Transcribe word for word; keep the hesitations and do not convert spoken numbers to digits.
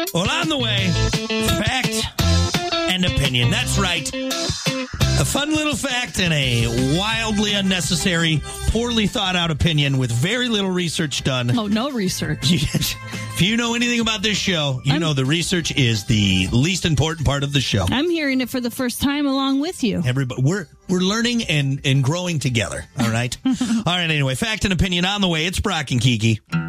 Well, on the way, fact and opinion. That's right. A fun little fact and a wildly unnecessary, poorly thought out opinion with very little research done. Oh, no research. If you know anything about this show, you I'm, know the research is the least important part of the show. I'm hearing it for the first time along with you. Everybody, we're we're learning and, and growing together. All right. All right. Anyway, fact and opinion on the way. It's Brock and Kiki.